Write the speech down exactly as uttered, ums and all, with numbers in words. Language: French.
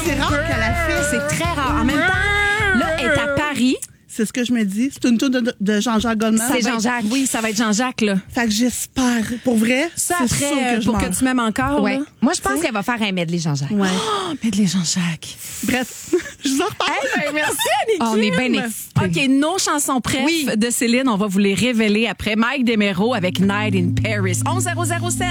c'est rare qu'elle a fait. C'est très rare. En même temps, là, elle est à Paris. C'est ce que je me dis. C'est une tour de, de Jean-Jacques Goldman. C'est Jean-Jacques. Oui, ça va être Jean-Jacques, là. Fait que j'espère. Pour vrai, Ça, c'est sûr après, que je pour mange. que tu m'aimes encore, Ouais. là. Moi, je pense qu'elle va faire un medley Jean-Jacques. Ouais. Oh, mais les Jean-Jacques. Bref, je vous en reparle. Hey, ben, merci, Annick. On est bien excités. OK, nos chansons préf de Céline, on va vous les révéler après Mike Desmero avec Night in Paris. onze zéro zéro sept.